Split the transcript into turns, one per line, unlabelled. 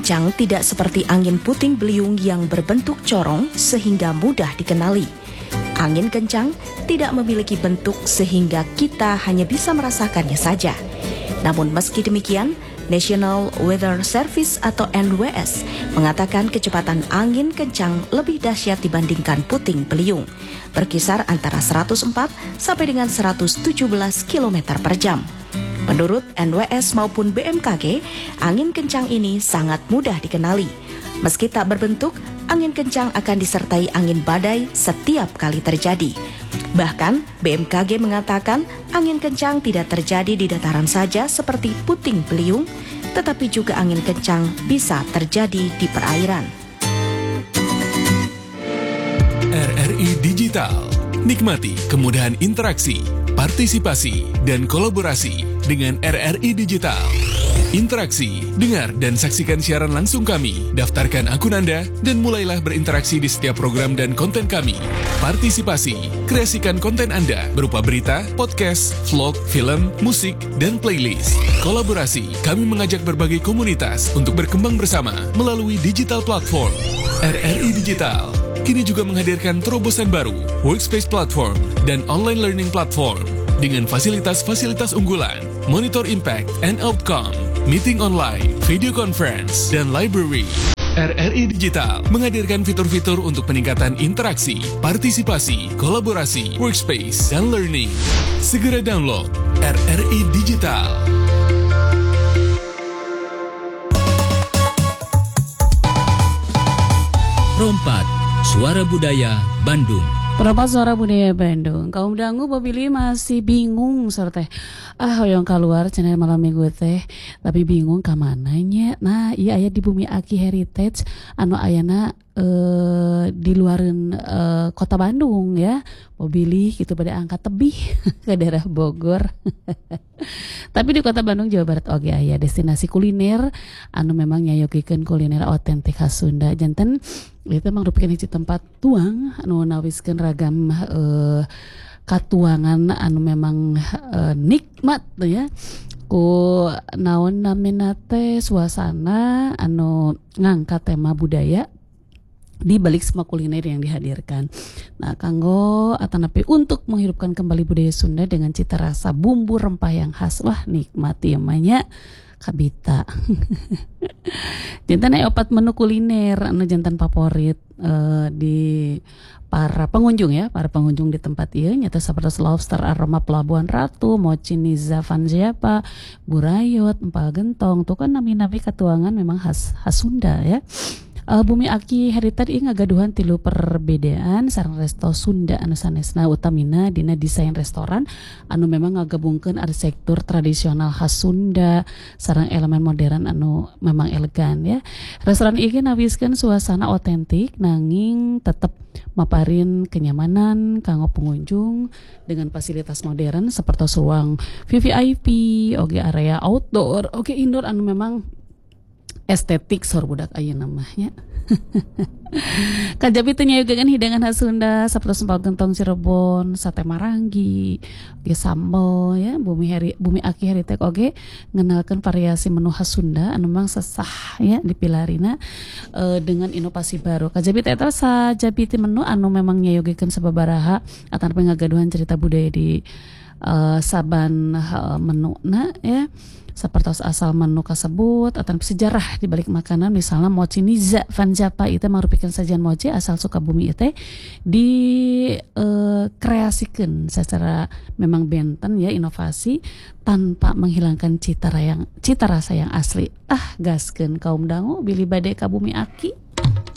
kencang tidak seperti angin puting beliung yang berbentuk corong sehingga mudah dikenali. Angin kencang tidak memiliki bentuk sehingga kita hanya bisa merasakannya saja. Namun meski demikian, National Weather Service atau NWS mengatakan kecepatan angin kencang lebih dahsyat dibandingkan puting beliung, berkisar antara 104 sampai dengan 117 km per jam. Menurut NWS maupun BMKG, angin kencang ini sangat mudah dikenali. Meski tak berbentuk, angin kencang akan disertai angin badai setiap kali terjadi. Bahkan, BMKG mengatakan angin kencang tidak terjadi di dataran saja seperti puting beliung, tetapi juga angin kencang bisa terjadi di perairan.
RRI Digital. Nikmati kemudahan interaksi, partisipasi, dan kolaborasi dengan RRI Digital. Interaksi, dengar dan saksikan siaran langsung kami, daftarkan akun Anda, dan mulailah berinteraksi di setiap program dan konten kami. Partisipasi, kreasikan konten Anda berupa berita, podcast, vlog, film, musik, dan playlist. Kolaborasi, kami mengajak berbagai komunitas untuk berkembang bersama melalui digital platform. RRI Digital kini juga menghadirkan terobosan baru, workspace platform, dan online learning platform dengan fasilitas-fasilitas unggulan, monitor impact and outcome, meeting online, video conference, dan library. RRI Digital menghadirkan fitur-fitur untuk peningkatan interaksi, partisipasi, kolaborasi, workspace, dan learning. Segera download RRI Digital.
Rompat, Suara Budaya Bandung.
Perempat Suara Budaya Bandung. Kaum dangu babili masih bingung sorte. Hoyong keluar channel malam minggu teh, tapi bingung ka mananya. Nah, iya aya di Bumi Aki Heritage anu ayana di luaran kota Bandung ya. Mobilih gitu pada angkat tebih ke daerah Bogor. Tapi di kota Bandung Jawa Barat oge aya destinasi kuliner anu memang nyayogikeun kuliner otentik khas Sunda. Janten itu mangrupakeun hiji tempat tuang anu nawiskeun ragam katuangan anu memang nikmat ya. Ku naon namina teh suasana anu ngangkat tema budaya di balik semua kuliner yang dihadirkan. Nah, kanggo atanapi untuk menghidupkan kembali budaya Sunda dengan cita rasa bumbu rempah yang khas. Wah, nikmati emanya kabita. Jantan opat menu kuliner anu jantan favorit di para pengunjung ya, para pengunjung di tempat ieu nyata sapertos lobster aroma Pelabuhan Ratu, mochi Niza Vanziapa, burayot, empal gentong. Tuh kan nami-nami katuangan memang khas Sunda ya. Bumi Aki Heritage ieu ngagaduhan 3 perbedaan sareng resto Sunda anu sanesna utamina dina desain restoran anu memang ngagabungkeun arsitektur tradisional khas Sunda sareng elemen modern anu memang elegan ya. Restoran ieu nawiskeun suasana otentik nanging tetep maparin kenyamanan kanggo pengunjung dengan fasilitas modern seperti ruang VVIP, oge area outdoor, oge indoor anu memang estetik sor budak ayeuna namanya. Kajabi teu nyayogeun hidangan khas Sunda sapertos empal gentong Cirebon, sate Marangi, oge sambal ya. Bumi Aki Heritage oge ngenalkeun variasi menu khas Sunda anu memang sesah ya dipilarina dengan inovasi baru. Kajabi teh eta sajabi ti menu anu memang nyayogeun sababaraha ataupun ngagaduhan cerita budaya di saban menuna ya. Sapertos asal menu kasebut atau sejarah di balik makanan, misalnya mochi Niza Vanziapa itu merupakan sajian mochi asal Sukabumi itu kreasikeun secara memang benten ya, inovasi tanpa menghilangkan cita rasa yang asli. Gaskeun kaum dangu bilih bade ka Bumi Aki.